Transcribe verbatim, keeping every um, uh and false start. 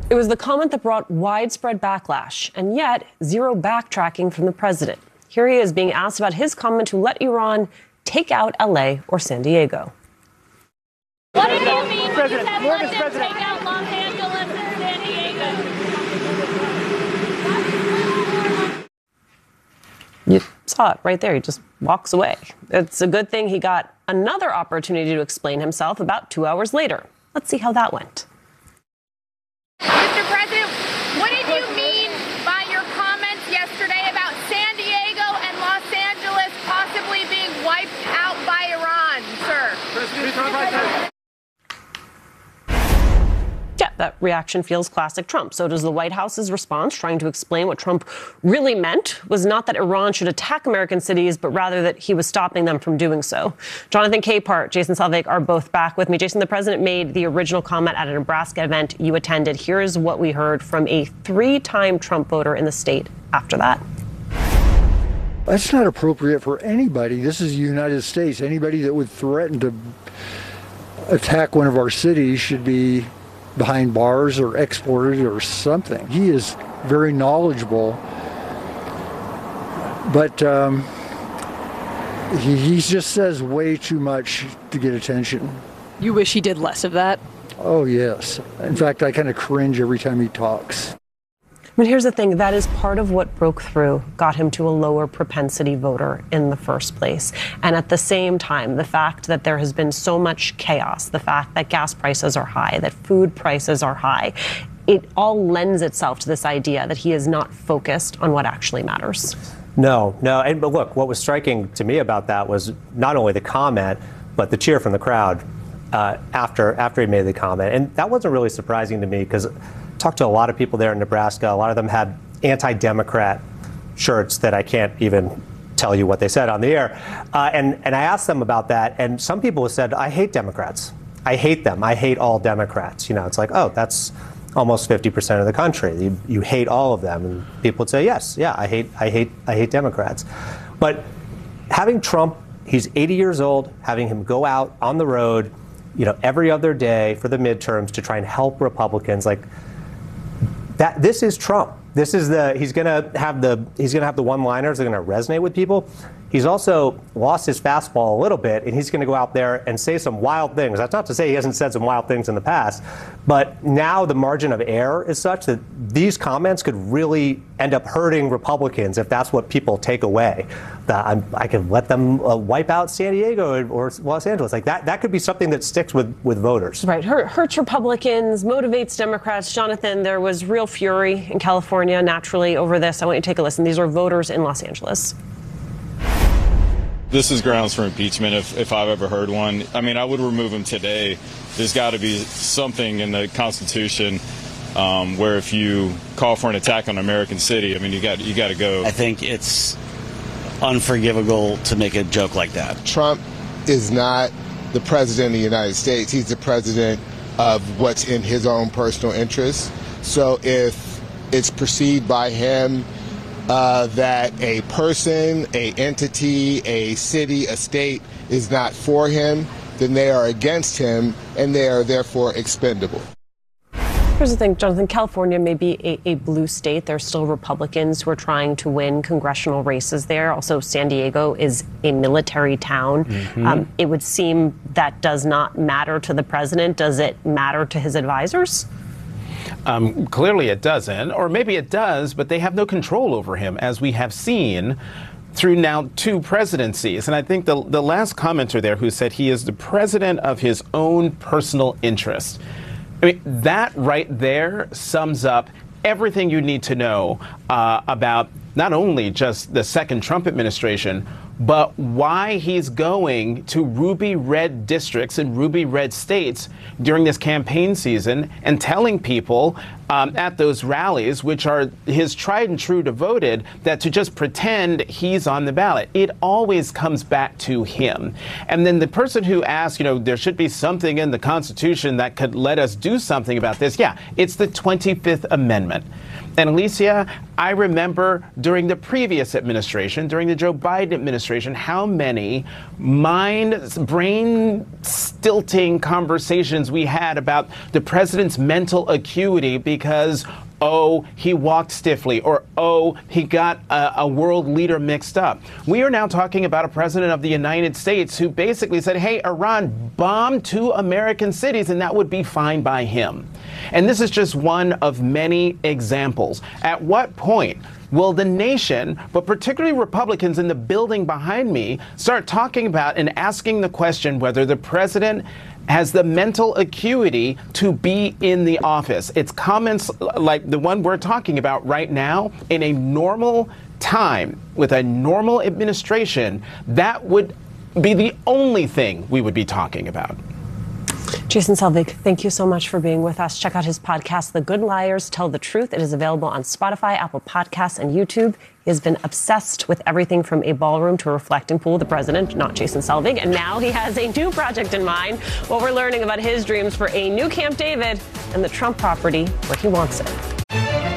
It was the comment that brought widespread backlash, and yet zero backtracking from the president. Here he is being asked about his comment to let Iran take out L A or San Diego. What do you mean when you said let them take out Los Angeles and San Diego? You saw it right there. He just walks away. It's a good thing he got another opportunity to explain himself about two hours later. Let's see how that went. Mister President, what did you mean by your comments yesterday about San Diego and Los Angeles possibly being wiped out by Iran, sir? Yeah, that reaction feels classic Trump. So does the White House's response, trying to explain what Trump really meant was not that Iran should attack American cities, but rather that he was stopping them from doing so. Jonathan Capehart, Jason Salveik are both back with me. Jason, the president made the original comment at a Nebraska event you attended. Here's what we heard from a three-time Trump voter in the state after that. That's not appropriate for anybody. This is the United States. Anybody that would threaten to attack one of our cities should be behind bars or exported or something. He is very knowledgeable, but um, he, he just says way too much to get attention. You wish he did less of that? Oh, yes. In fact, I kind of cringe every time he talks. But here's the thing, that is part of what broke through, got him to a lower propensity voter in the first place. And at the same time, the fact that there has been so much chaos, the fact that gas prices are high, that food prices are high, it all lends itself to this idea that he is not focused on what actually matters. No, no. And but look, what was striking to me about that was not only the comment, but the cheer from the crowd uh, after after he made the comment. And that wasn't really surprising to me because talked to a lot of people there in Nebraska. A lot of them had anti-Democrat shirts that I can't even tell you what they said on the air. Uh, and, and I asked them about that. And some people said, I hate Democrats. I hate them. I hate all Democrats. You know, it's like, oh, that's almost fifty percent of the country. You, you hate all of them. And people would say, yes, yeah, I hate, I hate, I hate Democrats. But having Trump, he's eighty years old, having him go out on the road, you know, every other day for the midterms to try and help Republicans, like, That this is Trump. This is the he's gonna have the he's gonna have the one-liners that are gonna resonate with people. He's also lost his fastball a little bit, and he's gonna go out there and say some wild things. That's not to say he hasn't said some wild things in the past, but now the margin of error is such that these comments could really end up hurting Republicans if that's what people take away. That I'm, I could let them uh, wipe out San Diego or Los Angeles. Like that, that could be something that sticks with, with voters. Right. Hurts Republicans, motivates Democrats. Jonathan, there was real fury in California naturally over this. I want you to take a listen. These are voters in Los Angeles. This is grounds for impeachment if, if I've ever heard one. I mean, I would remove him today. There's got to be something in the Constitution um, where if you call for an attack on an American city, I mean, you got you got to go. I think it's unforgivable to make a joke like that. Trump is not the president of the United States. He's the president of what's in his own personal interest. So if it's perceived by him Uh, that a person, a entity, a city, a state is not for him, then they are against him, and they are therefore expendable. Here's the thing, Jonathan, California may be a, a blue state. There's still Republicans who are trying to win congressional races there. Also, San Diego is a military town. Mm-hmm. Um, it would seem that does not matter to the president. Does it matter to his advisors? Um, clearly it doesn't, or maybe it does, but they have no control over him, as we have seen through now two presidencies. And I think the, the last commenter there who said he is the president of his own personal interest. I mean, that right there sums up everything you need to know uh, about not only just the second Trump administration, but why he's going to ruby red districts and ruby red states during this campaign season and telling people um, at those rallies, which are his tried and true devoted, that to just pretend he's on the ballot. It always comes back to him. And then the person who asked, you know, there should be something in the Constitution that could let us do something about this. Yeah, it's the twenty-fifth Amendment. And Alicia, I remember during the previous administration, during the Joe Biden administration, how many mind, brain stilting conversations we had about the president's mental acuity because, oh, he walked stiffly, or, oh, he got a, a world leader mixed up. We are now talking about a president of the United States who basically said, hey, Iran bombed two American cities, and that would be fine by him. And this is just one of many examples. At what point will the nation, but particularly Republicans in the building behind me, start talking about and asking the question whether the president has the mental acuity to be in the office? It's comments like the one we're talking about right now in a normal time with a normal administration, that would be the only thing we would be talking about. Jason Selvig, thank you so much for being with us. Check out his podcast, The Good Liars Tell the Truth. It is available on Spotify, Apple Podcasts, and YouTube. He has been obsessed with everything from a ballroom to a reflecting pool, the president, not Jason Selvig. And now he has a new project in mind. Well, we're learning about his dreams for a new Camp David and the Trump property where he wants it.